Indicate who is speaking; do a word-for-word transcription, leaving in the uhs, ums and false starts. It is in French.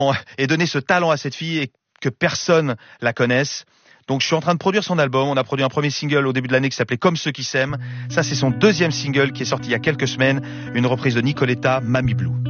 Speaker 1: et donner ce talent à cette fille et que personne la connaisse. Donc je suis en train de produire son album. On a produit un premier single au début de l'année qui s'appelait Comme ceux qui s'aiment. Ça, c'est son deuxième single qui est sorti il y a quelques semaines, une reprise de Nicoletta, Mamie Blue.